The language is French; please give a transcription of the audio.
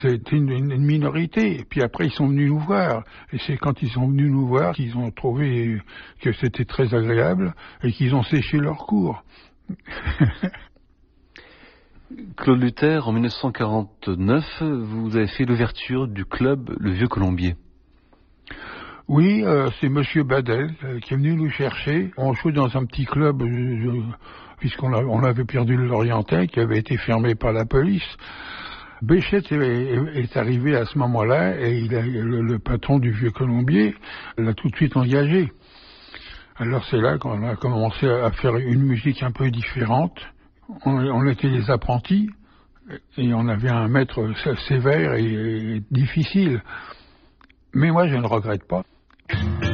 C'était une minorité. Et puis après, ils sont venus nous voir. Et c'est quand ils sont venus nous voir qu'ils ont trouvé que c'était très agréable et qu'ils ont séché leur cours. Claude Luther, en 1949, vous avez fait l'ouverture du club Le Vieux Colombier. Oui, c'est Monsieur Badel qui est venu nous chercher. On jouait dans un petit club, puisqu'on avait perdu le Lorientais, qui avait été fermé par la police. Béchette est arrivé à ce moment-là, et le patron du Vieux Colombier l'a tout de suite engagé. Alors c'est là qu'on a commencé à faire une musique un peu différente. On était des apprentis, et on avait un maître sévère et difficile. Mais moi, je ne regrette pas.